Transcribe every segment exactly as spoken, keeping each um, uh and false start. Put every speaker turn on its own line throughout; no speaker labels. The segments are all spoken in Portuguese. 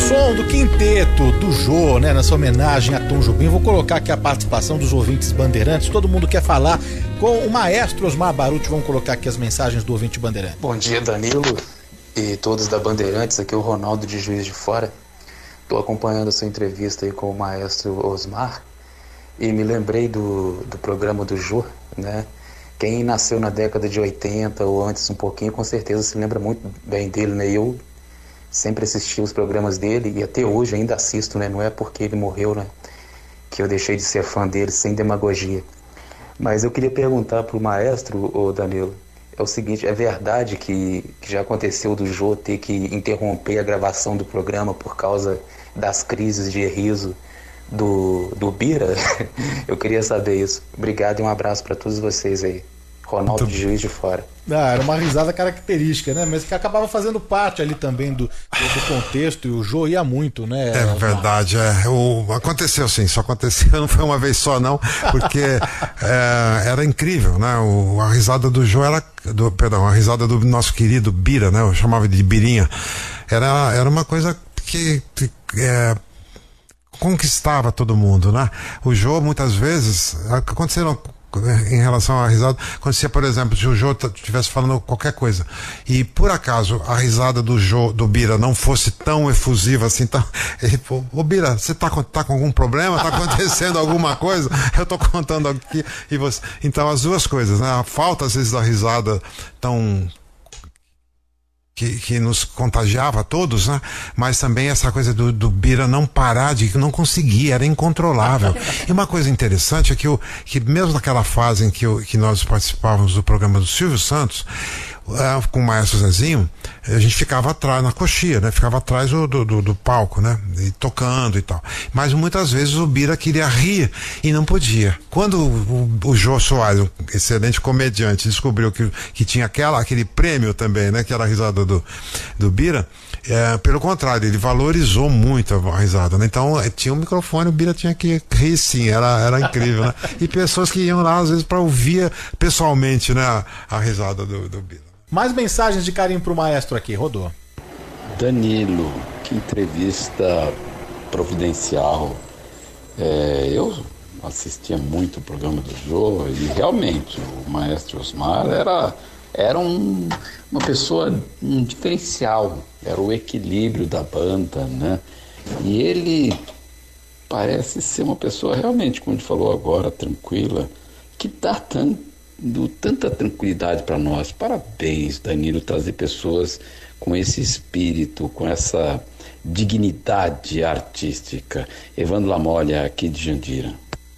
som do quinteto do Jô, né, nessa homenagem a Tom Jobim. Vou colocar aqui a participação dos ouvintes bandeirantes. Todo mundo quer falar com o maestro Osmar Baruch. Vamos colocar aqui as mensagens do ouvinte bandeirante.
Bom dia, Danilo e todos da Bandeirantes. Aqui é o Ronaldo de Juiz de Fora. Estou acompanhando a sua entrevista aí com o maestro Osmar e me lembrei do, do programa do Jô, né? Quem nasceu na década de oitenta ou antes um pouquinho, com certeza se lembra muito bem dele, né? Eu sempre assisti os programas dele e até hoje ainda assisto, né? Não é porque ele morreu, né, que eu deixei de ser fã dele, sem demagogia. Mas eu queria perguntar pro maestro, ô Danilo, é o seguinte, é verdade que, que já aconteceu do Jô ter que interromper a gravação do programa por causa das crises de riso do, do Bira? Eu queria saber isso. Obrigado e um abraço para todos vocês aí. Ronaldo de Juiz de Fora.
Ah, era uma risada característica, né? Mas que acabava fazendo parte ali também do, do contexto, e o Jô ia muito, né?
É verdade, é. O, aconteceu sim, só aconteceu, não foi uma vez só não, porque é, era incrível, né? O, a risada do Jô era, do, perdão, a risada do nosso querido Bira, né? Eu chamava de Birinha. Era, era uma coisa que, que é, conquistava todo mundo, né? O Jô, muitas vezes, aconteceram em relação à risada, acontecia, por exemplo, se o Jô estivesse falando qualquer coisa e por acaso a risada do Jô, do Bira, não fosse tão efusiva assim, tão, ele falou, ô Bira, você tá, tá com algum problema? Tá acontecendo alguma coisa? Eu tô contando aqui e você... Então as duas coisas, né? A falta às vezes da risada tão Que, que nos contagiava a todos, né? Mas também essa coisa do, do Bira não parar, de que não conseguia, era incontrolável. E uma coisa interessante é que, eu, que mesmo naquela fase em que, eu, que nós participávamos do programa do Silvio Santos, uh, com o maestro Zezinho, a gente ficava atrás, na coxia, né? Ficava atrás do, do, do palco, né? E tocando e tal. Mas muitas vezes o Bira queria rir e não podia. Quando o, o, o Jô Soares, um excelente comediante, descobriu que, que tinha aquela, aquele prêmio também, né? Que era a risada do, do Bira, é, pelo contrário, ele valorizou muito a risada, né? Então tinha um microfone, o Bira tinha que rir sim, era, era incrível, né? E pessoas que iam lá às vezes para ouvir pessoalmente, né? A, a risada do, do Bira.
Mais mensagens de carinho pro maestro aqui, rodou.
Danilo, que entrevista providencial. É, eu assistia muito o programa do Jô e realmente o maestro Osmar era, era um, uma pessoa, um diferencial, era o equilíbrio da banda, né? E ele parece ser uma pessoa realmente, como ele falou agora, tranquila, que dá tanto do tanta tranquilidade para nós. Parabéns, Danilo, trazer pessoas com esse espírito, com essa dignidade artística. Evandro Lamolha, aqui de Jandira.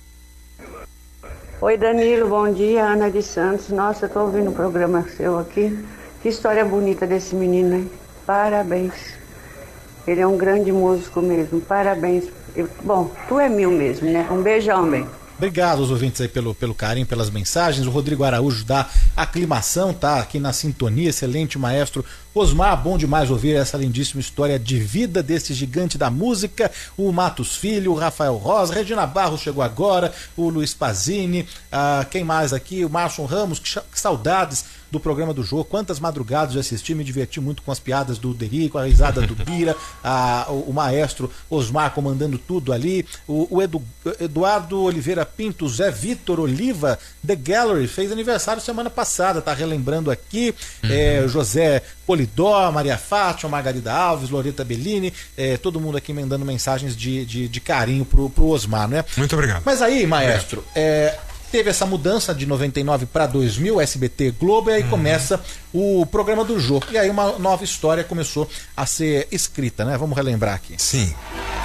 Oi, Danilo, bom dia, Ana de Santos. Nossa, eu tô ouvindo o programa seu aqui. Que história bonita desse menino, hein? Parabéns. Ele é um grande músico mesmo, parabéns. Eu, bom, tu é mil mesmo, né? Um beijão, bem.
Obrigado aos ouvintes aí pelo, pelo carinho, pelas mensagens. O Rodrigo Araújo da Aclimação tá aqui na sintonia, excelente maestro Osmar, bom demais ouvir essa lindíssima história de vida desse gigante da música. O Matos Filho, o Rafael Rosa, Regina Barros chegou agora, o Luiz Pazini, ah, quem mais aqui? O Márcio Ramos, que, que saudades do programa do Jô, quantas madrugadas eu assisti, me diverti muito com as piadas do Deri, com a risada do Bira, a, o, o maestro Osmar comandando tudo ali, o, o Edu, Eduardo Oliveira Pinto, Zé Vitor Oliva, The Gallery, fez aniversário semana passada, tá relembrando aqui, uhum. é, José Polidó, Maria Fátima, Margarida Alves, Loreta Bellini, é, todo mundo aqui mandando mensagens de, de, de carinho pro, pro Osmar, né?
Muito obrigado.
Mas aí, maestro, é, teve essa mudança de noventa e nove para dois mil, S B T Globo, e aí uhum. começa o programa do Jô. E aí uma nova história começou a ser escrita, né? Vamos relembrar aqui.
Sim.